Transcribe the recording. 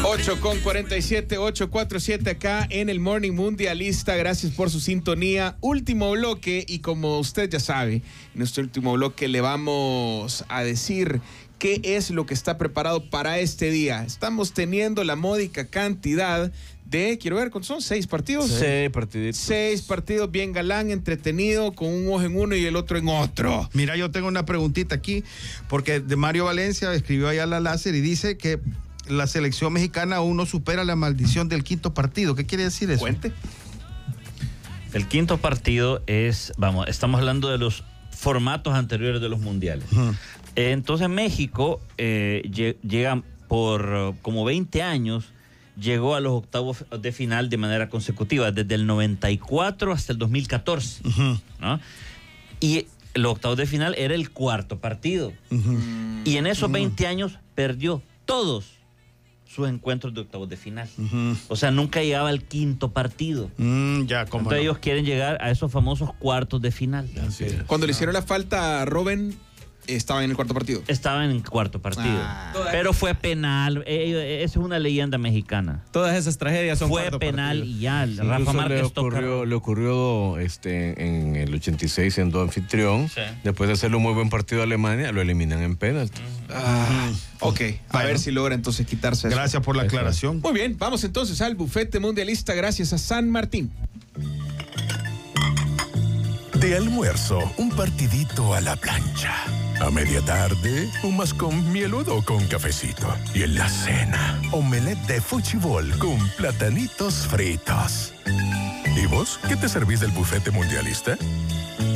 8:47, 8:47 acá en el Morning Mundialista. Gracias por su sintonía. Último bloque, y como usted ya sabe, en nuestro último bloque le vamos a decir qué es lo que está preparado para este día. Estamos teniendo la módica cantidad de, quiero ver, son 6 partidos. 6 partiditos. 6 partidos bien galán, entretenido, con un ojo en uno y el otro en otro. Mira, yo tengo una preguntita aquí, porque de Mario Valencia escribió allá la láser y dice que la selección mexicana aún no supera la maldición del quinto partido. ¿Qué quiere decir eso? Cuente. El quinto partido es, estamos hablando de los formatos anteriores de los mundiales. Entonces México llega por como 20 años, llegó a los octavos de final de manera consecutiva, desde el 94 hasta el 2014, ¿no? Y los octavos de final era el cuarto partido. Y en esos 20 años perdió todos sus encuentros de octavos de final. O sea, nunca llegaba al quinto partido. Entonces ellos quieren llegar a esos famosos cuartos de final. Cuando le hicieron la falta a Robben, estaba en el cuarto partido. Estaba en el cuarto partido. Pero fue penal. Esa es una leyenda mexicana. Todas esas tragedias son Fue penal partido. Y ya. Rafa Márquez le ocurrió en el 86 siendo anfitrión. Sí. Después de hacerle un muy buen partido a Alemania, lo eliminan en penalti. Ok, a ver si logra entonces quitarse eso. Gracias por la aclaración. Muy bien, vamos entonces al bufete mundialista gracias a San Martín. De almuerzo, un partidito a la plancha. A media tarde, un más con mieludo o con cafecito. Y en la cena, omelette de fuchibol con platanitos fritos. ¿Y vos qué te servís del bufete mundialista?